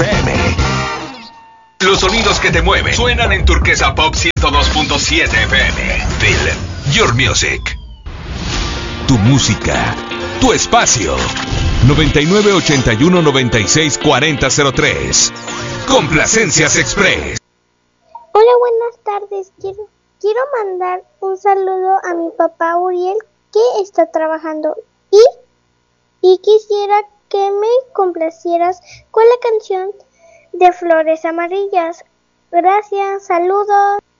FM. Los sonidos que te mueven suenan en Turquesa Pop 102.7 FM. Feel your music. Tu música, tu espacio. 9981-964003. Complacencias Express. Hola, buenas tardes. Quiero mandar un saludo a mi papá Uriel, que está trabajando, y quisiera que me complacieras con la canción de Flores Amarillas. Gracias, saludos.